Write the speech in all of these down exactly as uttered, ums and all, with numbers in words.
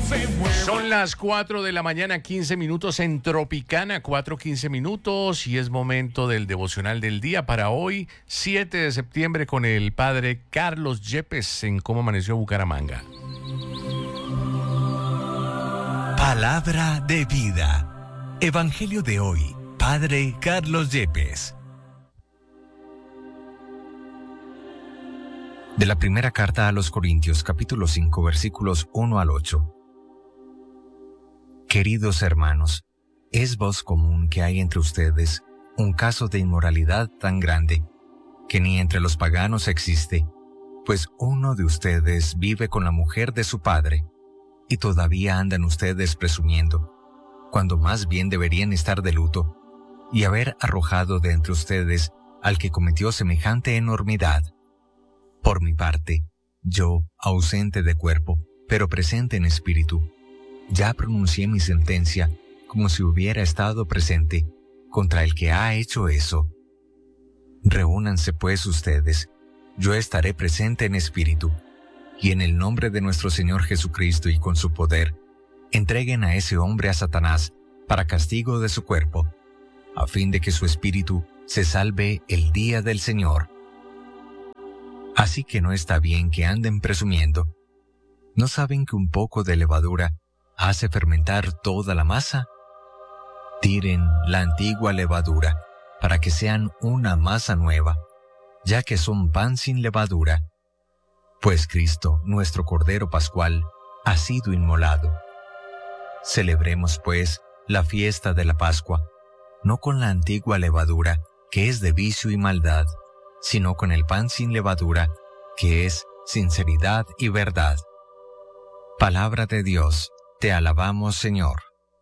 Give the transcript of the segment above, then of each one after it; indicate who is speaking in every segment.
Speaker 1: Son las cuatro de la mañana, quince minutos en Tropicana, cuatro quince minutos, y es momento del devocional del día para hoy, siete de septiembre, con el padre Carlos Yepes en Cómo Amaneció Bucaramanga.
Speaker 2: Palabra de vida. Evangelio de hoy, padre Carlos Yepes. De la primera carta a los Corintios, capítulo cinco, versículos uno al ocho. Queridos hermanos, es voz común que hay entre ustedes un caso de inmoralidad tan grande que ni entre los paganos existe, pues uno de ustedes vive con la mujer de su padre, y todavía andan ustedes presumiendo, cuando más bien deberían estar de luto, y haber arrojado de entre ustedes al que cometió semejante enormidad. Por mi parte, yo, ausente de cuerpo, pero presente en espíritu, ya pronuncié mi sentencia como si hubiera estado presente contra el que ha hecho eso. Reúnanse pues ustedes, yo estaré presente en espíritu, y en el nombre de nuestro Señor Jesucristo y con su poder, entreguen a ese hombre a Satanás para castigo de su cuerpo, a fin de que su espíritu se salve el día del Señor. Así que no está bien que anden presumiendo. ¿No saben que un poco de levadura hace fermentar toda la masa? Tiren la antigua levadura para que sean una masa nueva, ya que son pan sin levadura. Pues Cristo, nuestro Cordero Pascual, ha sido inmolado. Celebremos, pues, la fiesta de la Pascua, no con la antigua levadura, que es de vicio y maldad, sino con el pan sin levadura, que es sinceridad y verdad. Palabra de Dios. Te alabamos, Señor.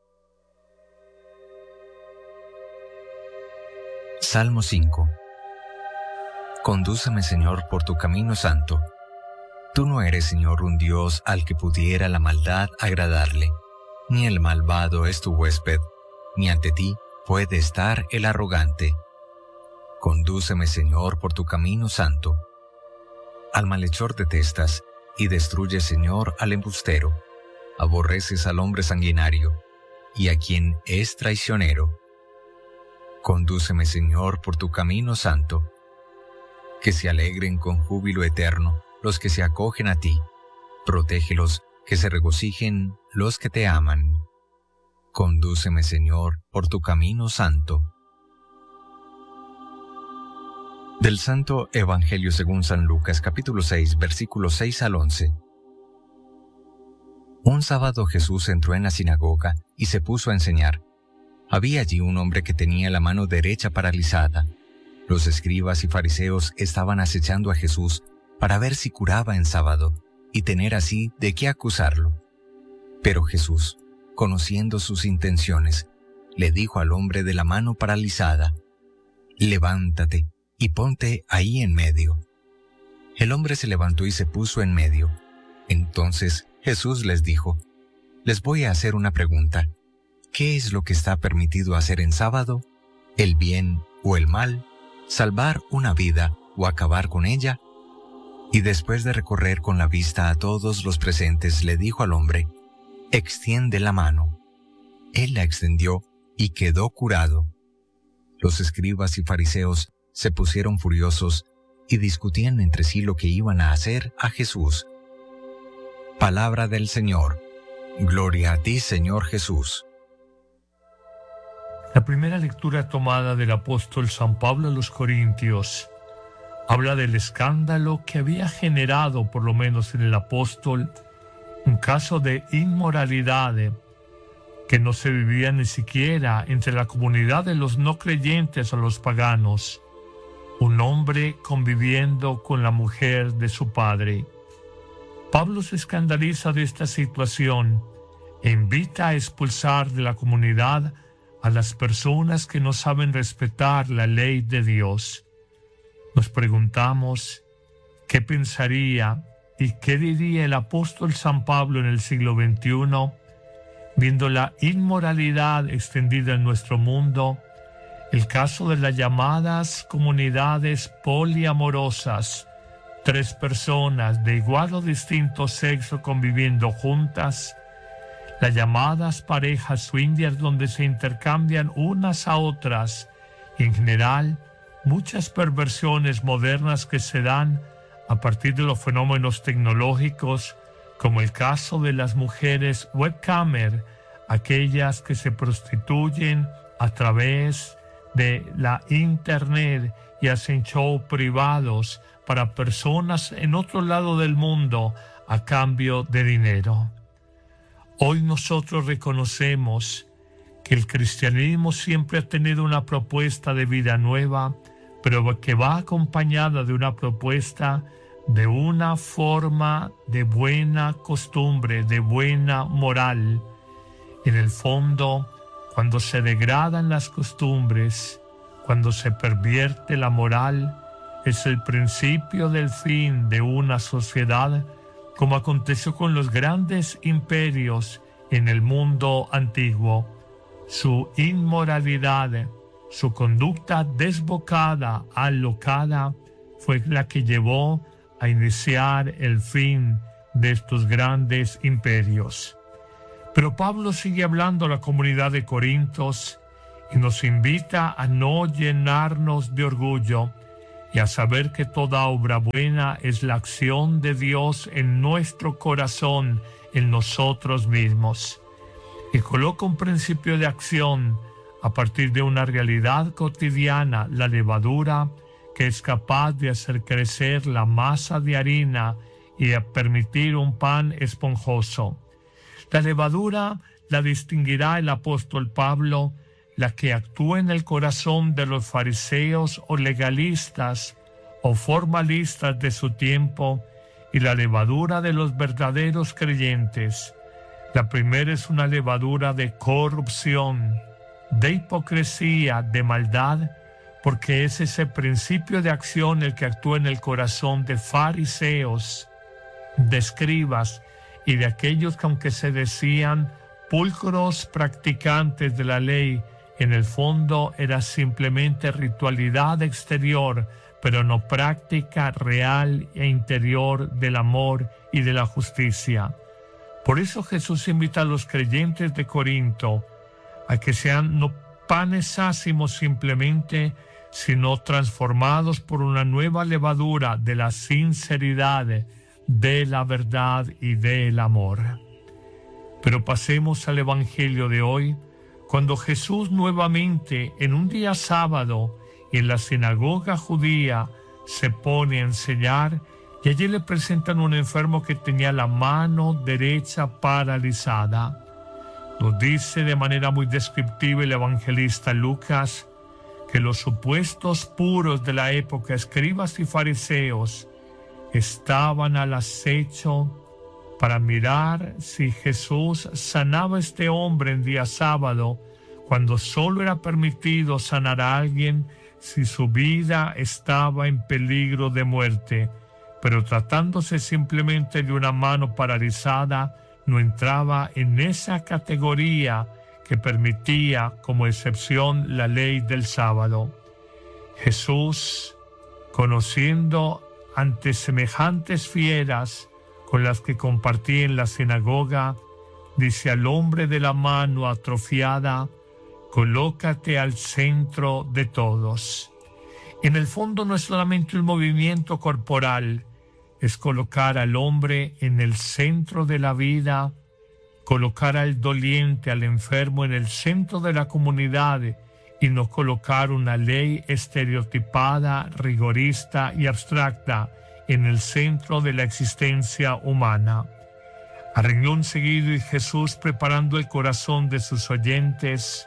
Speaker 2: Salmo cinco. Condúceme, Señor, por tu camino santo. Tú no eres, Señor, un Dios al que pudiera la maldad agradarle, ni el malvado es tu huésped, ni ante ti puede estar el arrogante. Condúceme, Señor, por tu camino santo. Al malhechor detestas, y destruye, Señor, al embustero. Aborreces al hombre sanguinario, y a quien es traicionero. Condúceme, Señor, por tu camino santo. Que se alegren con júbilo eterno los que se acogen a ti. Protégelos, que se regocijen los que te aman. Condúceme, Señor, por tu camino santo. Del Santo Evangelio según San Lucas, capítulo seis, versículos seis al once. Un sábado Jesús entró en la sinagoga y se puso a enseñar. Había allí un hombre que tenía la mano derecha paralizada. Los escribas y fariseos estaban acechando a Jesús para ver si curaba en sábado y tener así de qué acusarlo. Pero Jesús, conociendo sus intenciones, le dijo al hombre de la mano paralizada: «Levántate y ponte ahí en medio». El hombre se levantó y se puso en medio. Entonces Jesús les dijo: «Les voy a hacer una pregunta. ¿Qué es lo que está permitido hacer en sábado? ¿El bien o el mal? ¿Salvar una vida o acabar con ella?». Y después de recorrer con la vista a todos los presentes, le dijo al hombre: «Extiende la mano». Él la extendió y quedó curado. Los escribas y fariseos se pusieron furiosos y discutían entre sí lo que iban a hacer a Jesús. Palabra del Señor. Gloria a ti, Señor Jesús.
Speaker 3: La primera lectura tomada del apóstol San Pablo a los Corintios habla del escándalo que había generado, por lo menos en el apóstol, un caso de inmoralidad que no se vivía ni siquiera entre la comunidad de los no creyentes o los paganos. Un hombre conviviendo con la mujer de su padre. Pablo se escandaliza de esta situación e invita a expulsar de la comunidad a las personas que no saben respetar la ley de Dios. Nos preguntamos, ¿qué pensaría y qué diría el apóstol San Pablo en el siglo veintiuno, viendo la inmoralidad extendida en nuestro mundo? El caso de las llamadas comunidades poliamorosas, tres personas de igual o distinto sexo conviviendo juntas las llamadas parejas swingers donde se intercambian unas a otras y en general muchas perversiones modernas que se dan a partir de los fenómenos tecnológicos, como el caso de las mujeres webcamer, aquellas que se prostituyen a través de la internet y hacen shows privados para personas en otro lado del mundo a cambio de dinero. Hoy nosotros reconocemos que el cristianismo siempre ha tenido una propuesta de vida nueva, pero que va acompañada de una propuesta de una forma de buena costumbre, de buena moral. En el fondo, cuando se degradan las costumbres, cuando se pervierte la moral, es el principio del fin de una sociedad, como aconteció con los grandes imperios en el mundo antiguo. Su inmoralidad, su conducta desbocada, alocada, fue la que llevó a iniciar el fin de estos grandes imperios. Pero Pablo sigue hablando a la comunidad de Corintios y nos invita a no llenarnos de orgullo y a saber que toda obra buena es la acción de Dios en nuestro corazón, en nosotros mismos. Y coloca un principio de acción a partir de una realidad cotidiana, la levadura, que es capaz de hacer crecer la masa de harina y a permitir un pan esponjoso. La levadura la distinguirá el apóstol Pablo, la que actúa en el corazón de los fariseos o legalistas o formalistas de su tiempo, y la levadura de los verdaderos creyentes. La primera es una levadura de corrupción, de hipocresía, de maldad, porque es ese principio de acción el que actúa en el corazón de fariseos, de escribas y de aquellos que, aunque se decían pulcros practicantes de la ley, en el fondo era simplemente ritualidad exterior, pero no práctica real e interior del amor y de la justicia. Por eso Jesús invita a los creyentes de Corinto a que sean no panes ácimos simplemente, sino transformados por una nueva levadura de la sinceridad, de la verdad y del amor. Pero pasemos al Evangelio de hoy, cuando Jesús nuevamente, en un día sábado, en la sinagoga judía, se pone a enseñar, y allí le presentan un enfermo que tenía la mano derecha paralizada. Nos dice de manera muy descriptiva el evangelista Lucas que los supuestos puros de la época, escribas y fariseos, estaban al acecho para mirar si Jesús sanaba a este hombre en día sábado, cuando solo era permitido sanar a alguien si su vida estaba en peligro de muerte. Pero tratándose simplemente de una mano paralizada, no entraba en esa categoría que permitía como excepción la ley del sábado. Jesús, conociendo ante semejantes fieras con las que compartía en la sinagoga, dice al hombre de la mano atrofiada: colócate al centro de todos. En el fondo no es solamente un movimiento corporal, es colocar al hombre en el centro de la vida, colocar al doliente, al enfermo en el centro de la comunidad y no colocar una ley estereotipada, rigorista y abstracta en el centro de la existencia humana. A renglón seguido, y Jesús, preparando el corazón de sus oyentes,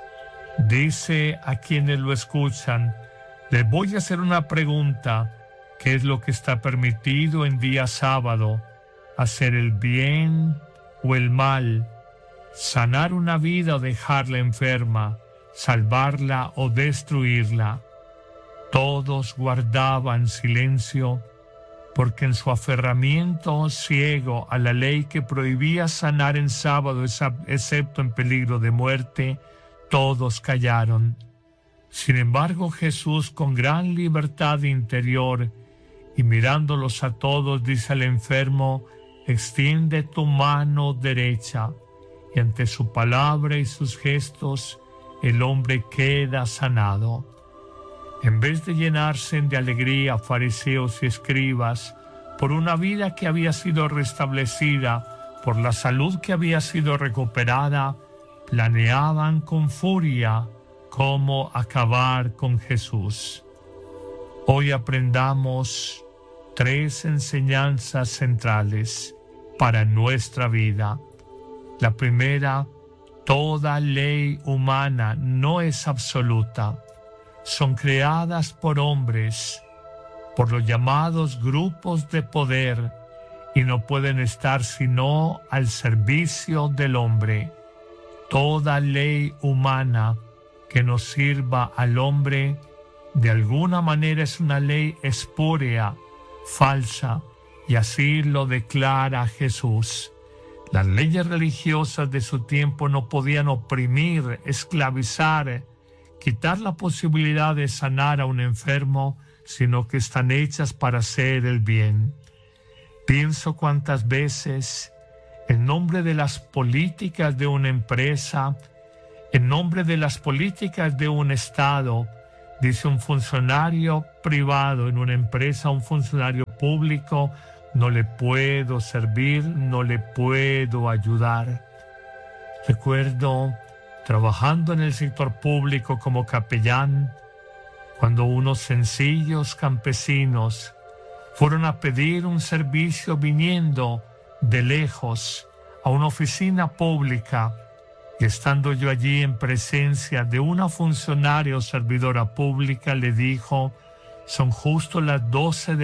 Speaker 3: dice a quienes lo escuchan: les voy a hacer una pregunta. ¿Qué es lo que está permitido en día sábado? ¿Hacer el bien o el mal? ¿Sanar una vida o dejarla enferma? ¿Salvarla o destruirla? Todos guardaban silencio, porque en su aferramiento ciego a la ley que prohibía sanar en sábado, excepto en peligro de muerte, todos callaron. Sin embargo, Jesús, con gran libertad interior, y mirándolos a todos, dice al enfermo: extiende tu mano derecha. y ante su palabra y sus gestos el hombre queda sanado. En vez de llenarse de alegría fariseos y escribas por una vida que había sido restablecida, por la salud que había sido recuperada, planeaban con furia cómo acabar con Jesús. Hoy aprendamos tres enseñanzas centrales para nuestra vida. La primera, toda ley humana no es absoluta. Son creadas por hombres, por los llamados grupos de poder, y no pueden estar sino al servicio del hombre. Toda ley humana que nos sirva al hombre, de alguna manera es una ley espúrea, falsa, y así lo declara Jesús. Las leyes religiosas de su tiempo no podían oprimir, esclavizar, quitar la posibilidad de sanar a un enfermo, sino que están hechas para hacer el bien. Pienso cuántas veces, en nombre de las políticas de una empresa, en nombre de las políticas de un Estado, dice un funcionario privado en una empresa, un funcionario público, no le puedo servir, no le puedo ayudar. Recuerdo trabajando en el sector público como capellán, cuando unos sencillos campesinos fueron a pedir un servicio viniendo de lejos a una oficina pública, y estando yo allí en presencia de una funcionaria o servidora pública, le dijo: son justo las doce de